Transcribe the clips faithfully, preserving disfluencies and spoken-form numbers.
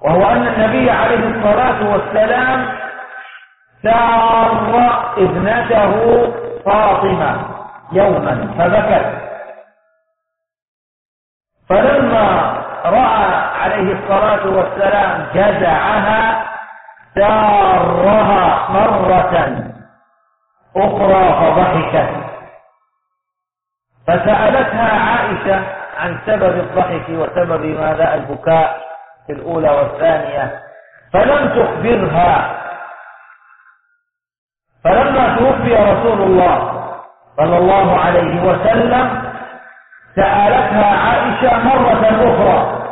وهو أن النبي عليه الصلاة والسلام سار ابنته فاطمة يوما فبكت، فلما رأى عليه الصلاة والسلام جزعها سارها مرة أخرى فضحكت، فسألتها عائشة عن سبب الضحك وسبب ماذا البكاء في الأولى والثانية، فلم تخبرها. فلما توفي رسول الله صلى الله عليه وسلم سألتها عائشة مرة أخرى،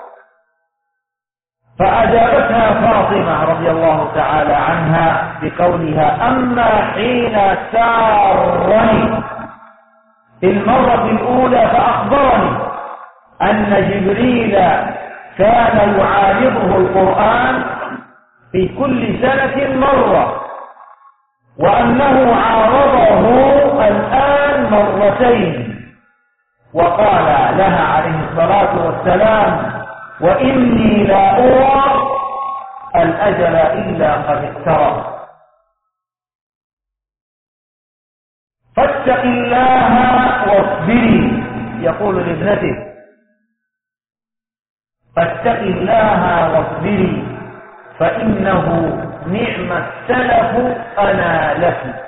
فأجابتها فاطمة رضي الله تعالى عنها بقولها: أما حين سارني في المرة الأولى فأخبرني أن جبريل كان يعارضه القرآن في كل سنة مرة، وأنه عارضه الآن مرتين، وقال لها عليه الصلاة والسلام: وإني لا أرى الأجل إلا قد اقترب، فاتق الله واصبري. يقول لابنته: فاتق الله واصبري فإنه نعم السلف أنا لك،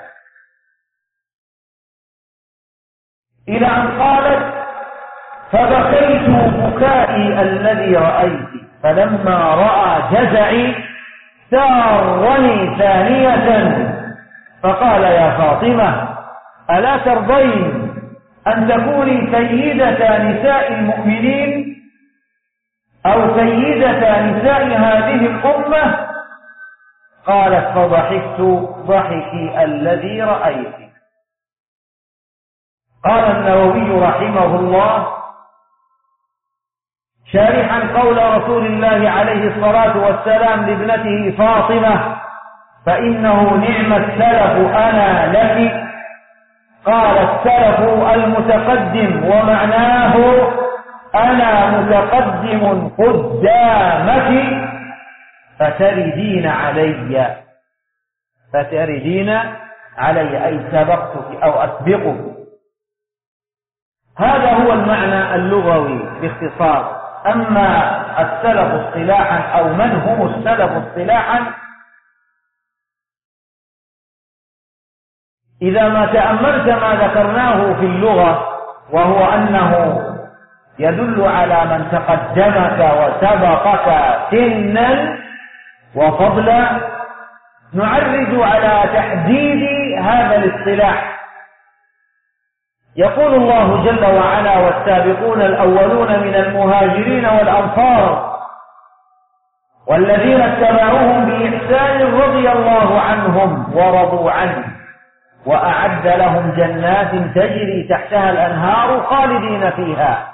إلى أن قالت: فبكيت بكائي الذي رأيت، فلما رأى جزعي سارني ثانية، فقال: يا فاطمة ألا ترضين أن تكوني سيدة نساء المؤمنين أو سيدة نساء هذه الأمة؟ قالت: فضحكت ضحكي الذي رأيت. قال النووي رحمه الله شارحا قول رسول الله عليه الصلاة والسلام لابنته فاطمة: فإنه نعم السلف أنا لك. قال: السلف المتقدم، ومعناه أنا متقدم قدامك فتردين علي، فتردين علي أي سبقتك أو أسبقك. هذا هو المعنى اللغوي باختصار. أما السلف اصطلاحا أو من هم السلف اصطلاحا، إذا ما تأملت ما ذكرناه في اللغة، وهو أنه يدل على من تقدمك وسبقك سنا وفضلا، نعرج على تحديد هذا الاصطلاح. يقول الله جل وعلا: والسابقون الأولون من المهاجرين والأنصار والذين اتبعوهم بإحسان رضي الله عنهم ورضوا عنه وأعد لهم جنات تجري تحتها الأنهار خالدين فيها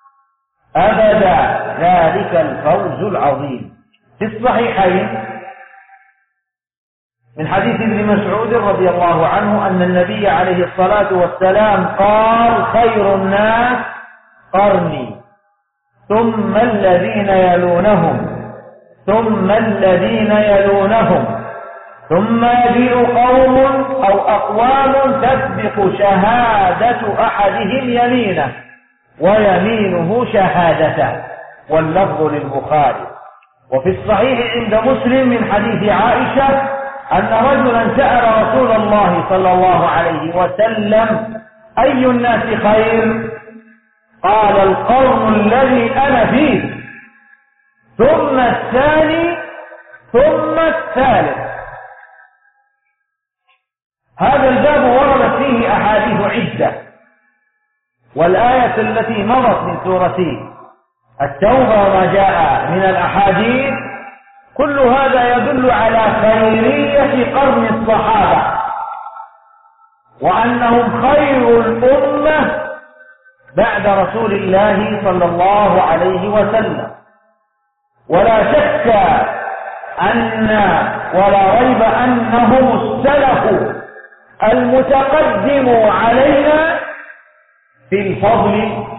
أبدا ذلك الفوز العظيم. في الصحيحين من حديث ابن مسعود رضي الله عنه أن النبي عليه الصلاة والسلام قال: خير الناس قرني ثم الذين يلونهم ثم الذين يلونهم ثم يجيء قوم أو أقوام تسبق شهادة أحدهم يمينه ويمينه شهادته، واللفظ للبخاري. وفي الصحيح عند مسلم من حديث عائشة أن رجلا سأل رسول الله صلى الله عليه وسلم: أي الناس خير؟ قال: القرن الذي أنا فيه ثم الثاني ثم الثالث. هذا الباب وردت فيه أحاديث عدة، والآية التي مضت من سورة التوبة وما جاء من الأحاديث كل هذا يدل على خيرية قرن الصحابة، وأنهم خير الأمة بعد رسول الله صلى الله عليه وسلم. ولا شك أن ولا ريب أنهم السلف المتقدم علينا في الفضل